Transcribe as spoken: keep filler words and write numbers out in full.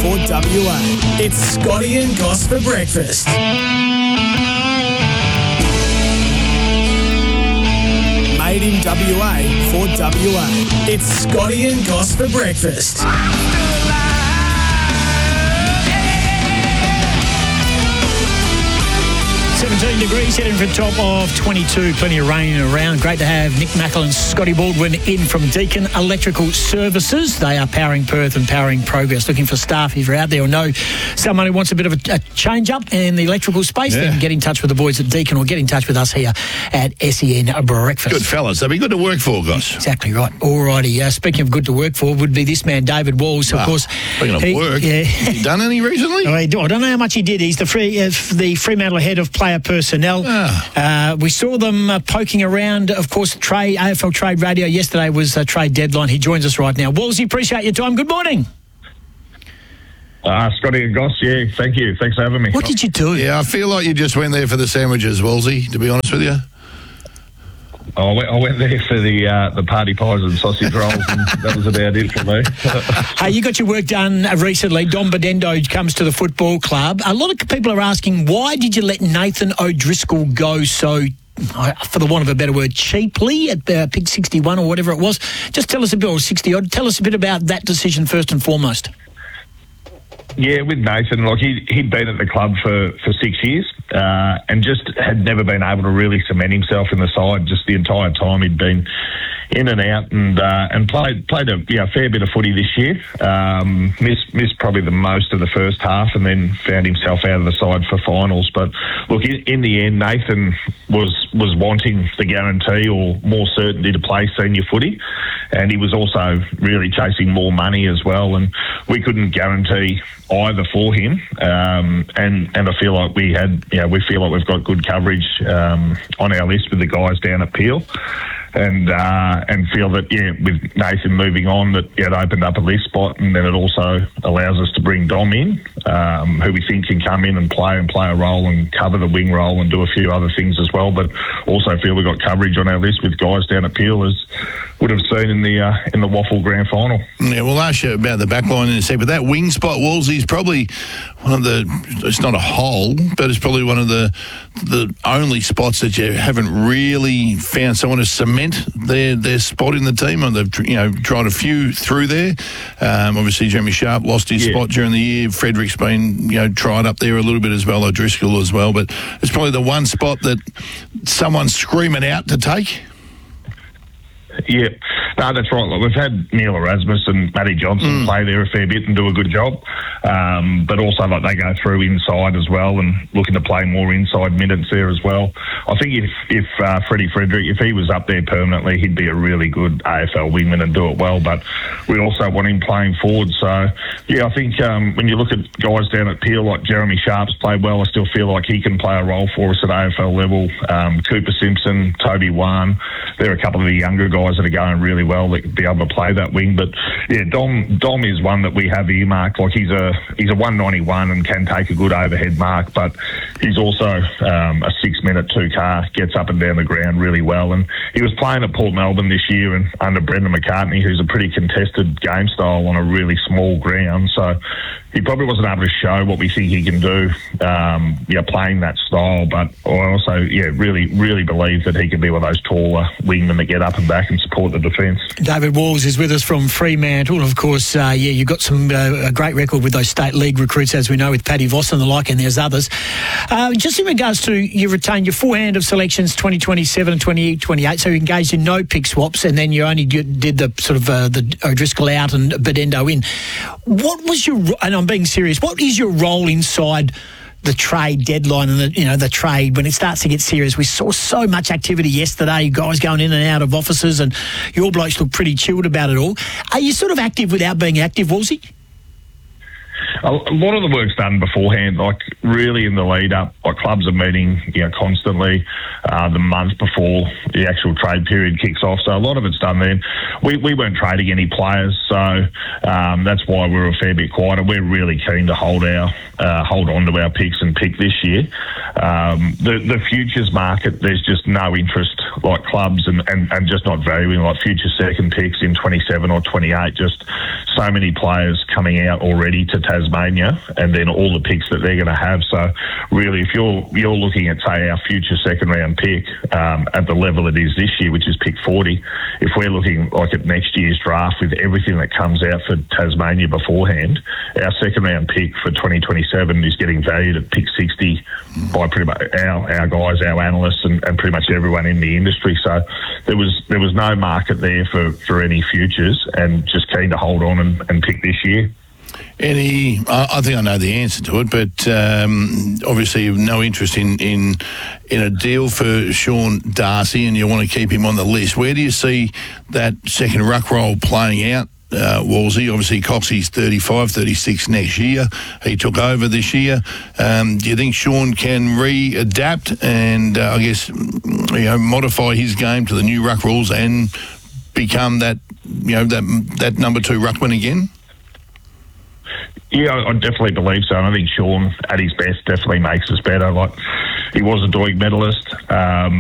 for W A. It's Scotty and Goss for breakfast. Made in W A for W A. It's Scotty and Goss for breakfast. seventeen degrees, heading for a top of twenty-two. Plenty of rain around. Great to have Nick Mackle and Scotty Baldwin in from Deakin Electrical Services. They are powering Perth and powering progress. Looking for staff if you're out there or know someone who wants a bit of a, a change up in the electrical space, yeah. Then get in touch with the boys at Deakin or get in touch with us here at S E N Breakfast. Good fellas. They'll be good to work for, Goss. Exactly right. Alrighty. Uh, speaking of good to work for, would be this man, David Walls. Wow. Of course. Speaking of he, work, yeah. has he done any recently? I don't know how much he did. He's the free, uh, the Fremantle head of player personnel. Ah. Uh, we saw them uh, poking around. Of course, trade, A F L Trade Radio yesterday was a trade deadline. He joins us right now. Wallsy, appreciate your time. Good morning. Uh, Scotty and Goss, yeah, thank you. Thanks for having me. What did you do? Yeah, I feel like you just went there for the sandwiches, Wallsy, to be honest with you. I went, I went there for the uh, the party pies and sausage rolls, and that was about it for me. Hey, you got your work done recently. Dom Bedendo comes to the football club. A lot of people are asking, why did you let Nathan O'Driscoll go so, for the want of a better word, cheaply at uh, Pick sixty-one or whatever it was? Just tell us a bit, or sixty odd. Tell us a bit about that decision first and foremost. Yeah, with Nathan, like he, he'd been at the club for, for six years uh, and just had never been able to really cement himself in the side just the entire time. He'd been in and out and uh, and played played a you know, fair bit of footy this year. Um, missed, missed probably the most of the first half and then found himself out of the side for finals. But look, in, in the end, Nathan was, was wanting the guarantee or more certainty to play senior footy. And he was also really chasing more money as well. And we couldn't guarantee either for him. Um, and, and I feel like we had, you know, we feel like we've got good coverage um, on our list with the guys down at Peel. And uh, and feel that, yeah, with Nathan moving on, that yeah, it opened up a list spot, and then it also allows us to bring Dom in, um, who we think can come in and play and play a role and cover the wing role and do a few other things as well. But also feel we've got coverage on our list with guys down at Peel, as would have seen in the uh, in the Waffle Grand Final. Yeah, we'll ask you about the back line in a sec, but that wing spot, Wallsy, is probably one of the, it's not a hole, but it's probably one of the the only spots that you haven't really found someone to cement their their spot in the team. And they've you know tried a few through there. Um, obviously, Jeremy Sharp lost his yeah. spot during the year. Frederick's been you know tried up there a little bit as well, O'Driscoll as well. But it's probably the one spot that someone's screaming out to take. Yeah, no, that's right. Like, we've had Neil Erasmus and Matty Johnson mm. play there a fair bit and do a good job, um, but also like they go through inside as well and looking to play more inside minutes there as well. I think if if uh, Freddie Frederick, if he was up there permanently, he'd be a really good A F L wingman and do it well. But we also want him playing forward. So yeah, I think um, when you look at guys down at Peel like Jeremy Sharp's played well, I still feel like he can play a role for us at A F L level. Um, Cooper Simpson, Toby Wan, they're a couple of the younger guys that are going really well that be able to play that wing. But yeah, Dom Dom is one that we have earmarked. Like he's a he's a one ninety-one and can take a good overhead mark, but he's also um, a six minute two car, gets up and down the ground really well. And he was playing at Port Melbourne this year and under Brendan McCartney, who's a pretty contested game style on a really small ground. So he probably wasn't able to show what we think he can do, um, yeah, playing that style. But I also, yeah, really, really believe that he can be one of those taller wingmen that get up and back and support the defence. David Walls is with us from Fremantle. Of course, uh, yeah, you've got some uh, a great record with those state league recruits, as we know, with Paddy Voss and the like, and there's others. Uh, just in regards to, you retained your forehand of selections twenty twenty-seven and twenty twenty-eight, so you engaged in no pick swaps, and then you only did the sort of uh, the O'Driscoll out and Bedendo in. What was your, and I'm being serious, what is your role inside the trade deadline and the, you know, the trade when it starts to get serious? We saw so much activity yesterday, guys going in and out of offices, and your blokes look pretty chilled about it all. Are you sort of active without being active, Wallsy? A lot of the work's done beforehand, like really in the lead up. Like clubs are meeting, you know, constantly uh, the month before the actual trade period kicks off. So a lot of it's done then. We we weren't trading any players, so um, that's why we were a fair bit quieter. We're really keen to hold our uh, hold on to our picks and pick this year. Um, the the futures market, there's just no interest, like clubs and, and, and just not valuing like future second picks in twenty-seven or twenty-eight. Just so many players coming out already to Tasmania. Tasmania, and then all the picks that they're going to have. So really, if you're you're looking at, say, our future second round pick um, at the level it is this year, which is pick forty, if we're looking like at next year's draft with everything that comes out for Tasmania beforehand, our second round pick for twenty twenty-seven is getting valued at pick sixty by pretty much our, our guys, our analysts, and, and pretty much everyone in the industry. So there was there was no market there for, for any futures, and just keen to hold on and, and pick this year. Any, I I think I know the answer to it, but um, obviously you've no interest in, in in a deal for Sean Darcy, and you want to keep him on the list. Where do you see that second ruck role playing out, uh, Wolsey? Obviously Coxie's thirty-five, thirty-six next year. He took over this year. Um, do you think Sean can re-adapt and, uh, I guess, you know, modify his game to the new ruck rules and become that, you know, that that number two ruckman again? Yeah, I definitely believe so. And I think Sean, at his best, definitely makes us better. Like, he was a Doig medalist. Um,